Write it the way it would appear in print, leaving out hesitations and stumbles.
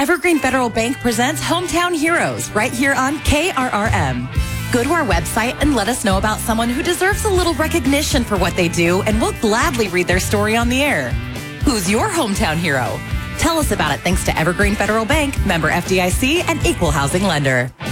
Evergreen Federal Bank presents Hometown Heroes right here on KRRM. Go to our website and let us know about someone who deserves a little recognition for what they do, and we'll gladly read their story on the air. Who's your hometown hero? Tell us about it thanks to Evergreen Federal Bank, member FDIC, and equal housing lender.